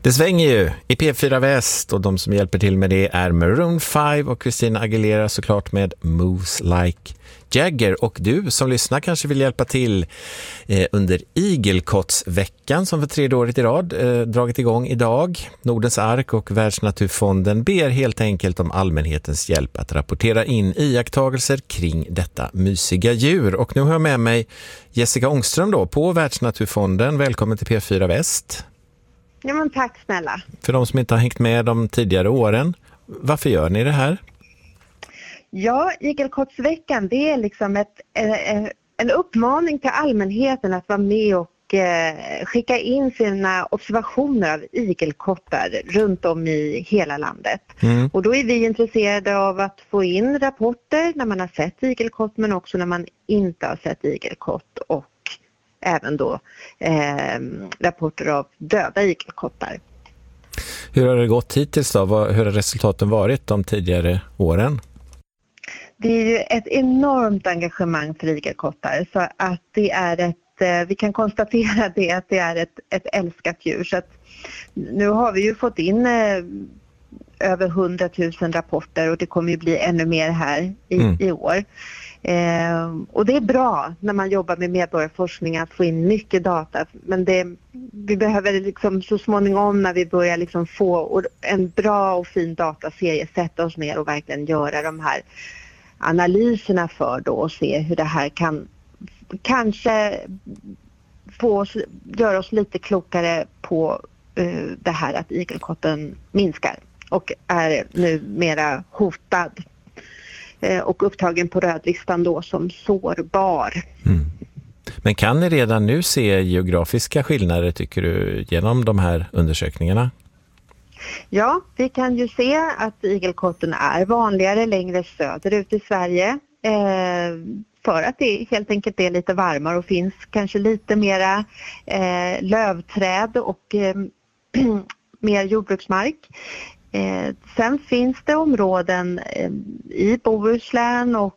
Det svänger ju i P4 Väst och de som hjälper till med det är Maroon 5 och Christina Aguilera såklart med Moves Like Jagger. Och du som lyssnar kanske vill hjälpa till under Igelkottsveckan som för 3:e året i rad dragit igång idag. Nordens ark och Världsnaturfonden ber helt enkelt om allmänhetens hjälp att rapportera in iakttagelser kring detta mysiga djur. Och nu har jag med mig Jessica Ångström då på Världsnaturfonden. Välkommen till P4 Väst. Ja, men tack snälla. För de som inte har hängt med de tidigare åren, varför gör ni det här? Ja, Igelkottsveckan, det är liksom en uppmaning till allmänheten att vara med och skicka in sina observationer av igelkottar runt om i hela landet. Och då är vi intresserade av att få in rapporter när man har sett igelkott men också när man inte har sett igelkott och även då rapporter av döda igelkottar. Hur har det gått hittills då? Hur har resultaten varit de tidigare åren? Det är ju ett enormt engagemang för igelkottar så att det är vi kan konstatera det att det är ett älskat djur. Så att nu har vi ju fått in över 100 000 rapporter och det kommer ju bli ännu mer här i år. Och det är bra när man jobbar med medborgarforskning att få in mycket data, men vi behöver liksom så småningom när vi börjar liksom få en bra och fin dataserie sätta oss ner och verkligen göra de här analyserna för då och se hur det här kan kanske göra oss lite klokare på det här att igelkotten minskar och är nu mera hotad och upptagen på rödlistan då som sårbar. Men kan ni redan nu se geografiska skillnader tycker du genom de här undersökningarna? Ja, vi kan ju se att igelkotten är vanligare längre söderut i Sverige för att det helt enkelt är lite varmare och finns kanske lite mera lövträd och mer jordbruksmark. Sen finns det områden i Bohuslän och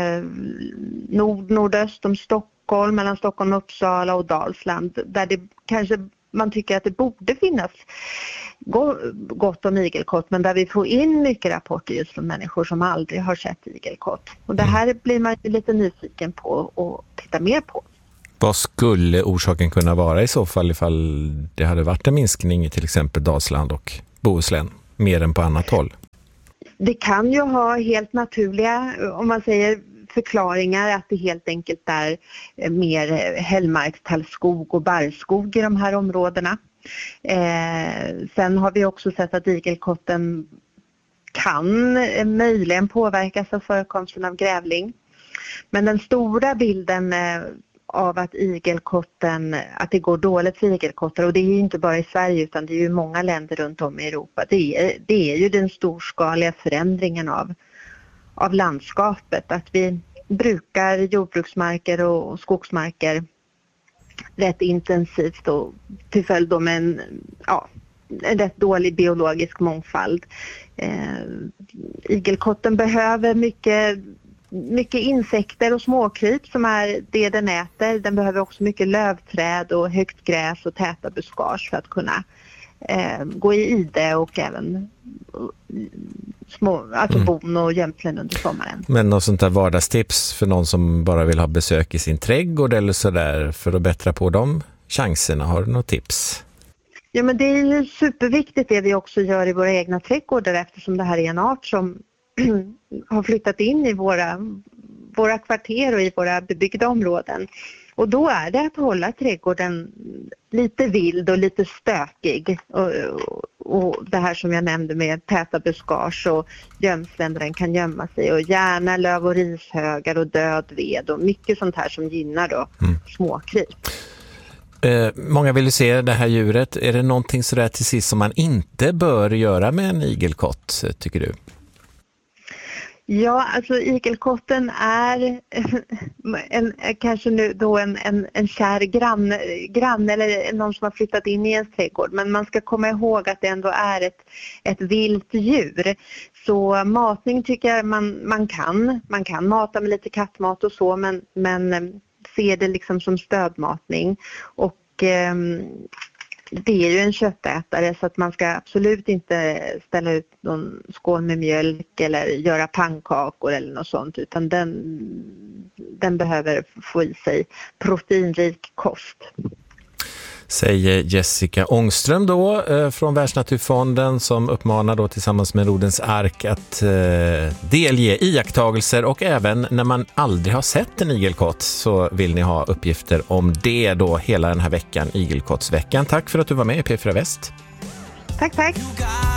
nordöst om Stockholm, mellan Stockholm och Uppsala och Dalsland där det kanske man tycker att det borde finnas gott om igelkott men där vi får in mycket rapporter just från människor som aldrig har sett igelkott. Och det här blir man lite nyfiken på och titta mer på. Vad skulle orsaken kunna vara i så fall ifall det hade varit en minskning i till exempel Dalsland och Bohuslän mer än på annat håll? Det kan ju ha helt naturliga, om man säger förklaringar, att det helt enkelt är mer hällmarkstallskog och barrskog i de här områdena. Sen har vi också sett att igelkotten kan möjligen påverkas av förekomsten av grävling. Men den stora bilden av att att det går dåligt för igelkottar, och det är ju inte bara i Sverige utan det är ju många länder runt om i Europa, det är ju den storskaliga förändringen av landskapet, att vi brukar jordbruksmarker och skogsmarker rätt intensivt och till följd av en rätt dålig biologisk mångfald. Igelkotten behöver mycket insekter och småkryp som är det den äter. Den behöver också mycket lövträd och högt gräs och täta buskage för att kunna gå i ide och även bon och gömslen under sommaren. Men något sånt där vardagstips för någon som bara vill ha besök i sin trädgård eller sådär för att bättra på de chanserna, har du något tips? Ja, men det är ju superviktigt det vi också gör i våra egna trädgårdar eftersom det här är en art som har flyttat in i våra kvarter och i våra bebyggda områden. Och då är det att hålla trädgården lite vild och lite stökig. Och det här som jag nämnde med täta buskage och gömslen där den kan gömma sig. Och gärna löv- och rishögar och död ved och mycket sånt här som gynnar då småkryp. Många vill se det här djuret. Är det någonting sådär till sist som man inte bör göra med en igelkott, tycker du? Ja, alltså igelkotten är kanske nu då en kär granne eller någon som har flyttat in i ens trädgård. Men man ska komma ihåg att det ändå är ett vilt djur. Så matning tycker jag man kan mata med lite kattmat och så, men se det liksom som stödmatning. Och det är ju en köttätare så att man ska absolut inte ställa ut någon skål med mjölk eller göra pannkakor eller något sånt, utan den behöver få i sig proteinrik kost. Säger Jessica Ångström då från Världsnaturfonden, som uppmanar då tillsammans med Rodens ark att delge iakttagelser, och även när man aldrig har sett en igelkott så vill ni ha uppgifter om det då hela den här veckan, igelkottsveckan. Tack för att du var med i P4 Väst. Tack.